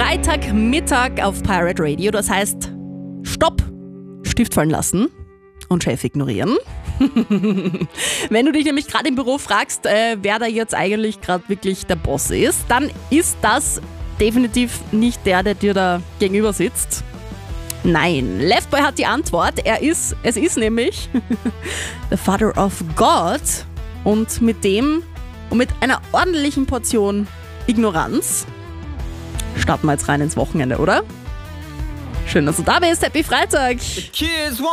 Freitagmittag auf Pirate Radio. Das heißt, Stopp, Stift fallen lassen und Chef ignorieren. Wenn du dich nämlich gerade im Büro fragst, wer da jetzt eigentlich gerade wirklich der Boss ist, dann ist das definitiv nicht der dir da gegenüber sitzt. Nein, Leftboy hat die Antwort. Es ist nämlich the Father of God. Und mit einer ordentlichen Portion Ignoranz starten wir jetzt rein ins Wochenende, oder? Schön, dass du da bist. Happy Freitag!